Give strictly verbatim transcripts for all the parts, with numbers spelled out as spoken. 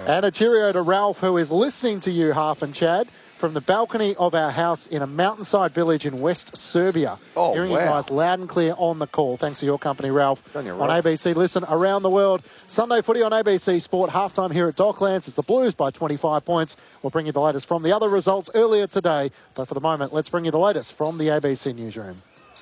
And a cheerio to Ralph, who is listening to you, Half and Chad, from the balcony of our house in a mountainside village in West Serbia. Oh, Hearing wow. you guys loud and clear on the call. Thanks for your company, Ralph. On, you, on Ralph. A B C Listen around the world. Sunday footy on A B C Sport. Halftime here at Docklands. It's the Blues by twenty-five points. We'll bring you the latest from the other results earlier today. But for the moment, let's bring you the latest from the A B C newsroom.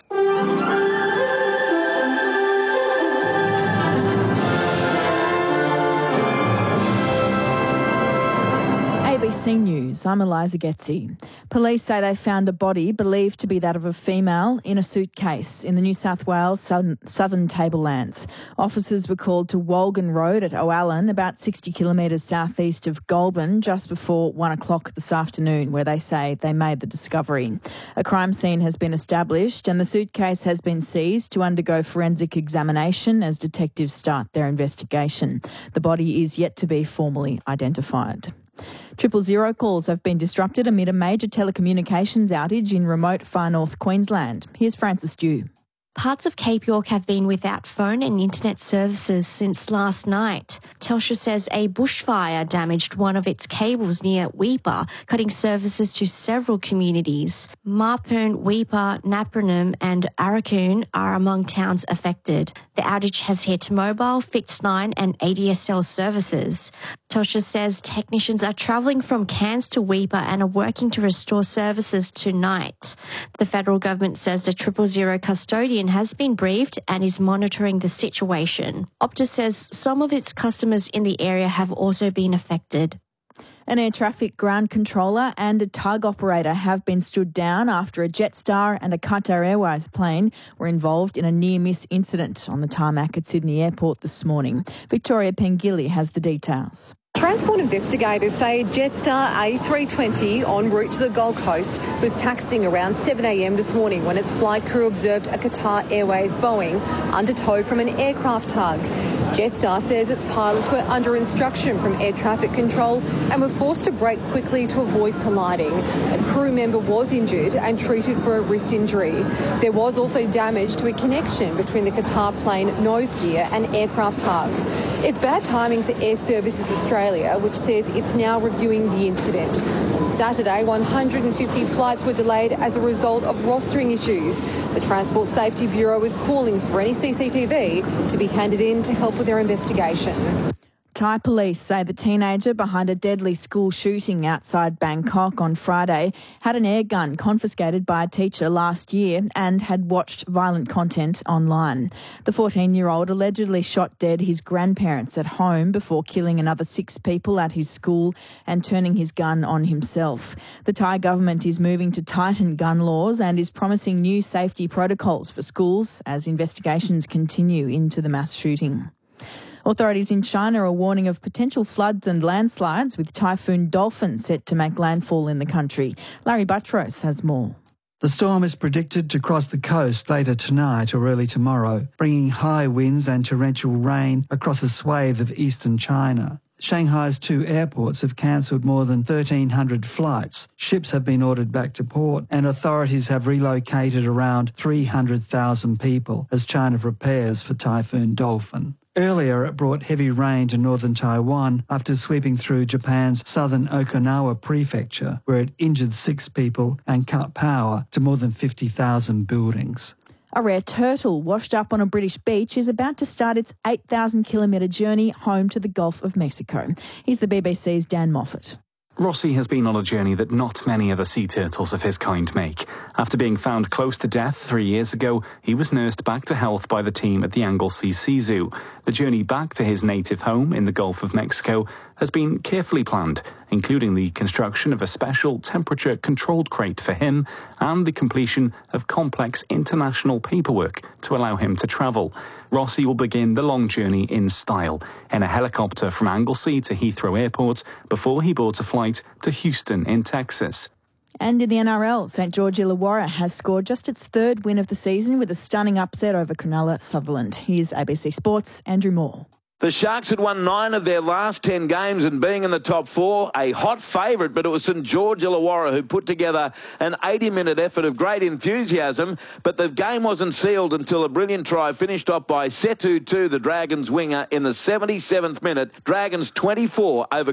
A B C News, I'm Eliza Getzi. Police say they found a body believed to be that of a female in a suitcase in the New South Wales southern, southern Tablelands. Officers were called to Wolgan Road at O'Allen, about sixty kilometres southeast of Goulburn, just before one o'clock this afternoon, where they say they made the discovery. A crime scene has been established and the suitcase has been seized to undergo forensic examination as detectives start their investigation. The body is yet to be formally identified. Triple zero calls have been disrupted amid a major telecommunications outage in remote far north Queensland. Here's Francis Dew. Parts of Cape York have been without phone and internet services since last night. Telstra says a bushfire damaged one of its cables near Weipa, cutting services to several communities. Marpoon, Weipa, Napranum and Arakoon are among towns affected. The outage has hit mobile, fixed line and A D S L services. Telstra says technicians are travelling from Cairns to Weipa and are working to restore services tonight. The federal government says the triple zero custodian has been briefed and is monitoring the situation. Optus says some of its customers in the area have also been affected. An air traffic ground controller and a tug operator have been stood down after a Jetstar and a Qatar Airways plane were involved in a near-miss incident on the tarmac at Sydney Airport this morning. Victoria Pengilly has the details. Transport investigators say Jetstar A three twenty en route to the Gold Coast was taxiing around seven a m this morning when its flight crew observed a Qatar Airways Boeing under tow from an aircraft tug. Jetstar says its pilots were under instruction from air traffic control and were forced to brake quickly to avoid colliding. A crew member was injured and treated for a wrist injury. There was also damage to a connection between the Qatar plane nose gear and aircraft tug. It's bad timing for Air Services Australia, which says it's now reviewing the incident. On Saturday, one hundred fifty flights were delayed as a result of rostering issues. The Transport Safety Bureau is calling for any C C T V to be handed in to help with their investigation. Thai police say the teenager behind a deadly school shooting outside Bangkok on Friday had an air gun confiscated by a teacher last year and had watched violent content online. The fourteen-year-old allegedly shot dead his grandparents at home before killing another six people at his school and turning his gun on himself. The Thai government is moving to tighten gun laws and is promising new safety protocols for schools as investigations continue into the mass shooting. Authorities in China are warning of potential floods and landslides with Typhoon Dolphin set to make landfall in the country. Larry Buttrose has more. The storm is predicted to cross the coast later tonight or early tomorrow, bringing high winds and torrential rain across a swathe of eastern China. Shanghai's two airports have cancelled more than thirteen hundred flights. Ships have been ordered back to port and authorities have relocated around three hundred thousand people as China prepares for Typhoon Dolphin. Earlier, it brought heavy rain to northern Taiwan after sweeping through Japan's southern Okinawa prefecture, where it injured six people and cut power to more than fifty thousand buildings. A rare turtle washed up on a British beach is about to start its eight thousand kilometre journey home to the Gulf of Mexico. Here's the B B C's Dan Moffat. Rossi has been on a journey that not many other sea turtles of his kind make. After being found close to death three years ago, he was nursed back to health by the team at the Anglesey Sea Zoo. The journey back to his native home in the Gulf of Mexico has been carefully planned, including the construction of a special temperature-controlled crate for him and the completion of complex international paperwork to allow him to travel. Rossi will begin the long journey in style, in a helicopter from Anglesey to Heathrow Airport before he boards a flight to Houston in Texas. And in the N R L, St George Illawarra has scored just its third win of the season with a stunning upset over Cronulla Sutherland. Here's A B C Sports' Andrew Moore. The Sharks had won nine of their last ten games and being in the top four, a hot favourite, but it was St George Illawarra who put together an eighty-minute effort of great enthusiasm, but the game wasn't sealed until a brilliant try finished off by Setu two, the Dragons winger, in the seventy-seventh minute. Dragons twenty-four over